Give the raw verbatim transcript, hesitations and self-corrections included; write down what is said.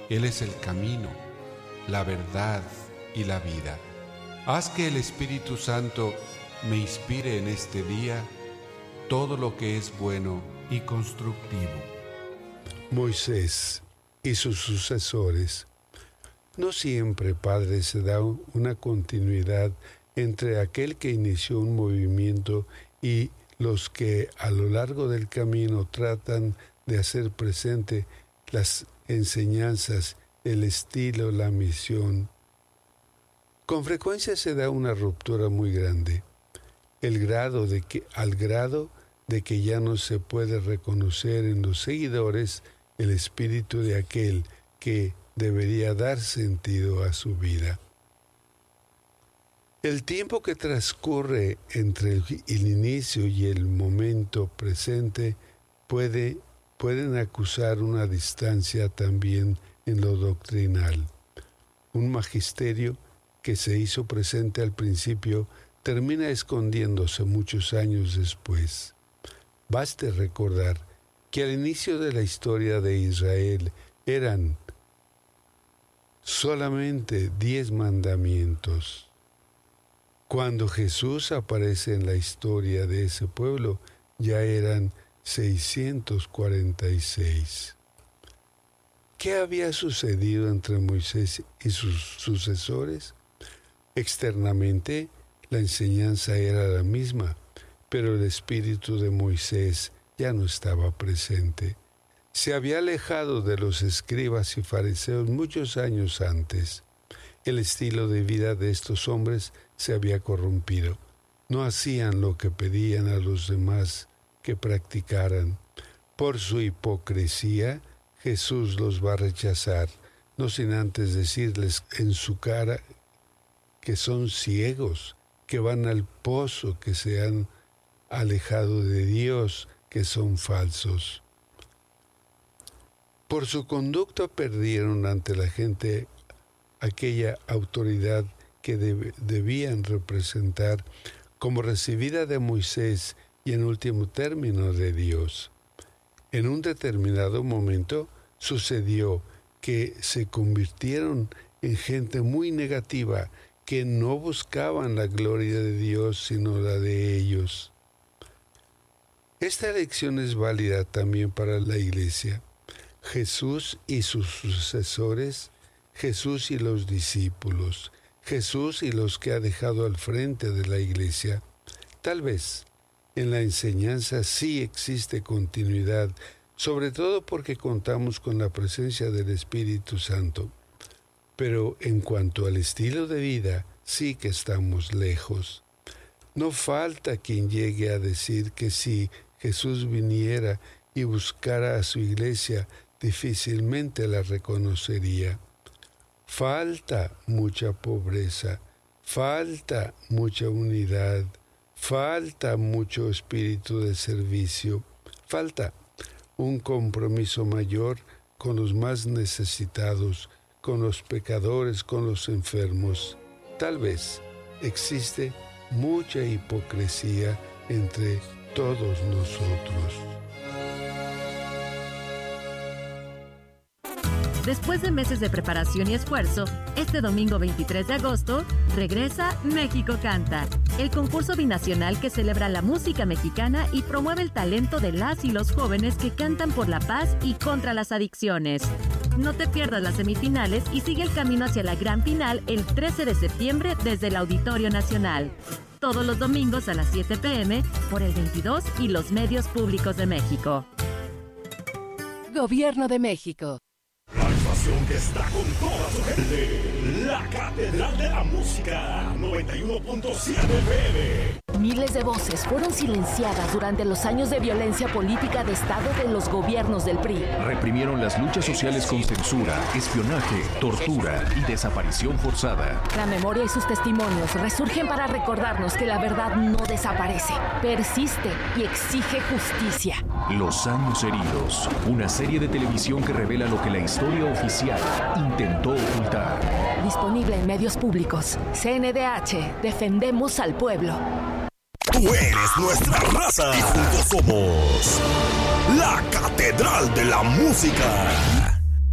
Él es el camino, la verdad y la vida. Haz que el Espíritu Santo me inspire en este día todo lo que es bueno y constructivo. Moisés y sus sucesores. No siempre, Padre, se da una continuidad entre aquel que inició un movimiento y los que a lo largo del camino tratan de hacer presente las enseñanzas, el estilo, la misión. Con frecuencia se da una ruptura muy grande, el grado de que, al grado de que ya no se puede reconocer en los seguidores el espíritu de aquel que debería dar sentido a su vida. El tiempo que transcurre entre el, el inicio y el momento presente puede, pueden acusar una distancia también en lo doctrinal. Un magisterio que se hizo presente al principio termina escondiéndose muchos años después. Baste recordar que al inicio de la historia de Israel eran solamente diez mandamientos. Cuando Jesús aparece en la historia de ese pueblo, ya eran seiscientos cuarenta y seis. ¿Qué había sucedido entre Moisés y sus sucesores? Externamente, la enseñanza era la misma, pero el espíritu de Moisés ya no estaba presente. Se había alejado de los escribas y fariseos muchos años antes. El estilo de vida de estos hombres se había corrompido. No hacían lo que pedían a los demás que practicaran. Por su hipocresía, Jesús los va a rechazar, no sin antes decirles en su cara que son ciegos, que van al pozo, que se han alejado de Dios, que son falsos. Por su conducta perdieron ante la gente aquella autoridad que deb- debían representar como recibida de Moisés y en último término de Dios. En un determinado momento sucedió que se convirtieron en gente muy negativa, que no buscaban la gloria de Dios sino la de ellos. Esta lección es válida también para la Iglesia. Jesús y sus sucesores, Jesús y los discípulos, Jesús y los que ha dejado al frente de la Iglesia. Tal vez en la enseñanza sí existe continuidad, sobre todo porque contamos con la presencia del Espíritu Santo. Pero en cuanto al estilo de vida, sí que estamos lejos. No falta quien llegue a decir que si Jesús viniera y buscara a su iglesia, difícilmente la reconocería. Falta mucha pobreza, falta mucha unidad, falta mucho espíritu de servicio, falta un compromiso mayor con los más necesitados, con los pecadores, con los enfermos. Tal vez existe mucha hipocresía entre todos nosotros. Después de meses de preparación y esfuerzo, este domingo veintitrés de agosto regresa México Canta, el concurso binacional que celebra la música mexicana y promueve el talento de las y los jóvenes que cantan por la paz y contra las adicciones. No te pierdas las semifinales y sigue el camino hacia la gran final el trece de septiembre desde el Auditorio Nacional. Todos los domingos a las siete pm por el veintidós y los medios públicos de México. Gobierno de México. La estación que está con toda su gente. La Catedral de la Música. noventa y uno punto siete F M. Miles de voces fueron silenciadas durante los años de violencia política de Estado de los gobiernos del P R I. Reprimieron las luchas sociales con censura, espionaje, tortura y desaparición forzada. La memoria y sus testimonios resurgen para recordarnos que la verdad no desaparece, persiste y exige justicia. Los años heridos, una serie de televisión que revela lo que la historia oficial intentó ocultar. Disponible en medios públicos. C N D H, defendemos al pueblo. Tú eres nuestra raza y juntos somos la Catedral de la Música.